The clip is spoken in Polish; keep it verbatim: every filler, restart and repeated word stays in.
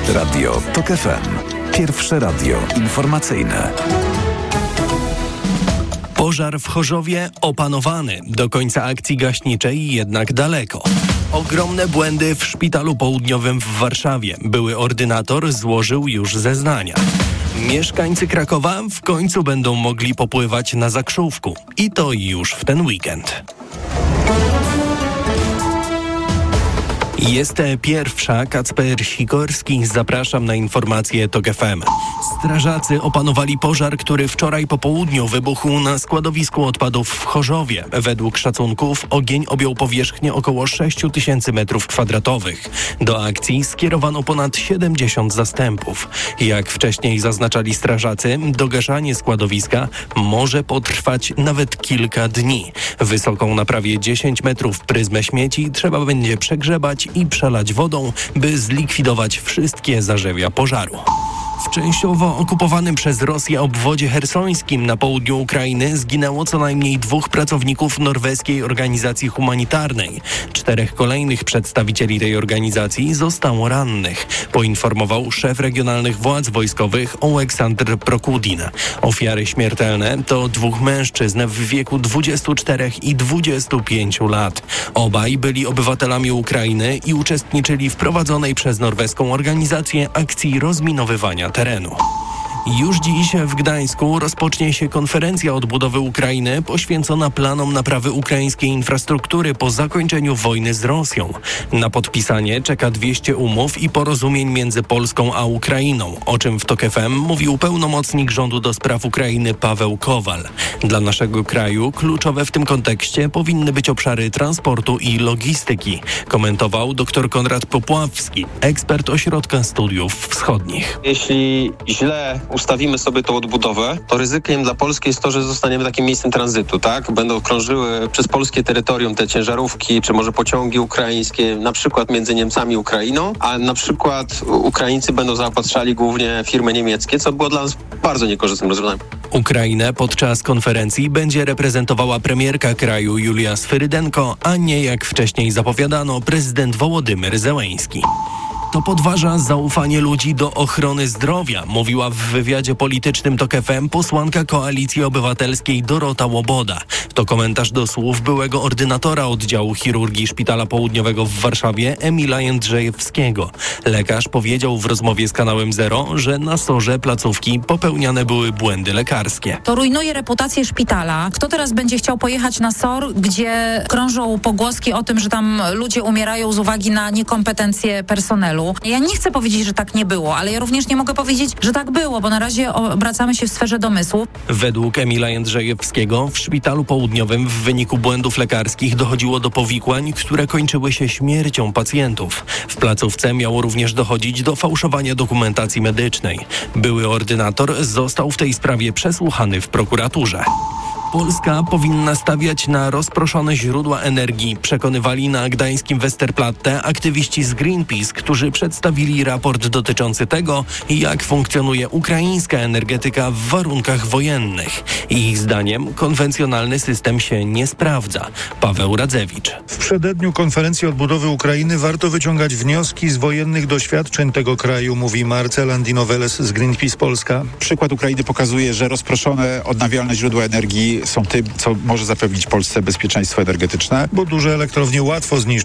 Radio TOK F M. Pierwsze radio informacyjne. Pożar w Chorzowie opanowany. Do końca akcji gaśniczej jednak daleko. Ogromne błędy w Szpitalu Południowym w Warszawie. Były ordynator złożył już zeznania. Mieszkańcy Krakowa w końcu będą mogli popływać na Zakrzówku. I to już w ten weekend. Jest pierwsza. Kacper Sikorski. Zapraszam na informacje TOK F M. Strażacy opanowali pożar, który wczoraj po południu wybuchł na składowisku odpadów w Chorzowie. Według szacunków ogień objął powierzchnię około sześć tysięcy metrów kwadratowych. Do akcji skierowano ponad siedemdziesiąt zastępów. Jak wcześniej zaznaczali strażacy, dogaszanie składowiska może potrwać nawet kilka dni. Wysoką na prawie dziesięć metrów pryzmę śmieci trzeba będzie przegrzebać i przelać wodą, by zlikwidować wszystkie zarzewia pożaru. W częściowo okupowanym przez Rosję obwodzie hersońskim na południu Ukrainy zginęło co najmniej dwóch pracowników norweskiej organizacji humanitarnej. Czterech kolejnych przedstawicieli tej organizacji zostało rannych, poinformował szef regionalnych władz wojskowych Oleksandr Prokudin. Ofiary śmiertelne to dwóch mężczyzn w wieku dwudziestu czterech i dwudziestu pięciu lat. Obaj byli obywatelami Ukrainy i uczestniczyli w prowadzonej przez norweską organizację akcji rozminowywania terenu. Już dziś w Gdańsku rozpocznie się konferencja odbudowy Ukrainy poświęcona planom naprawy ukraińskiej infrastruktury po zakończeniu wojny z Rosją. Na podpisanie czeka dwieście umów i porozumień między Polską a Ukrainą, o czym w TOK F M mówił pełnomocnik rządu do spraw Ukrainy Paweł Kowal. Dla naszego kraju kluczowe w tym kontekście powinny być obszary transportu i logistyki, komentował dr Konrad Popławski, ekspert Ośrodka Studiów Wschodnich. Jeśli źle ustawimy sobie tą odbudowę, to ryzykiem dla Polski jest to, że zostaniemy takim miejscem tranzytu, tak? Będą krążyły przez polskie terytorium te ciężarówki, czy może pociągi ukraińskie, na przykład między Niemcami i Ukrainą, a na przykład Ukraińcy będą zaopatrzali głównie firmy niemieckie, co było dla nas bardzo niekorzystnym rozwiązaniem. Ukrainę podczas konferencji będzie reprezentowała premierka kraju Julia Swyrydenko, a nie jak wcześniej zapowiadano prezydent Wołodymyr Zełenski. To podważa zaufanie ludzi do ochrony zdrowia, mówiła w wywiadzie politycznym TOK F M posłanka Koalicji Obywatelskiej Dorota Łoboda. To komentarz do słów byłego ordynatora oddziału chirurgii Szpitala Południowego w Warszawie Emila Jędrzejewskiego. Lekarz powiedział w rozmowie z kanałem Zero, że na sorze placówki popełniane były błędy lekarskie. To rujnuje reputację szpitala. Kto teraz będzie chciał pojechać na SOR, gdzie krążą pogłoski o tym, że tam ludzie umierają z uwagi na niekompetencje personelu? Ja nie chcę powiedzieć, że tak nie było, ale ja również nie mogę powiedzieć, że tak było, bo na razie obracamy się w sferze domysłu. Według Emila Jędrzejewskiego w Szpitalu Południowym w wyniku błędów lekarskich dochodziło do powikłań, które kończyły się śmiercią pacjentów. W placówce miało również dochodzić do fałszowania dokumentacji medycznej. Były ordynator został w tej sprawie przesłuchany w prokuraturze. Polska powinna stawiać na rozproszone źródła energii, przekonywali na gdańskim Westerplatte aktywiści z Greenpeace, którzy przedstawili raport dotyczący tego, jak funkcjonuje ukraińska energetyka w warunkach wojennych. Ich zdaniem konwencjonalny system się nie sprawdza. Paweł Radzewicz. W przededniu konferencji odbudowy Ukrainy warto wyciągać wnioski z wojennych doświadczeń tego kraju, mówi Marcel Andinowelес z Greenpeace Polska. Przykład Ukrainy pokazuje, że rozproszone odnawialne źródła energii są tym, co może zapewnić Polsce bezpieczeństwo energetyczne. Bo duże elektrownie łatwo zniszczyć.